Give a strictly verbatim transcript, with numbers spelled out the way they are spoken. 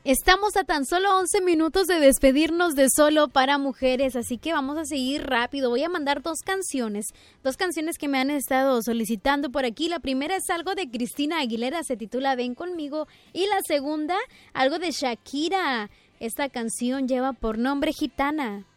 Estamos a tan solo once minutos de despedirnos de Solo para Mujeres, así que vamos a seguir rápido. Voy a mandar dos canciones, dos canciones que me han estado solicitando por aquí. La primera es algo de Cristina Aguilera, se titula Ven Conmigo, y la segunda, algo de Shakira. Esta canción lleva por nombre Gitana.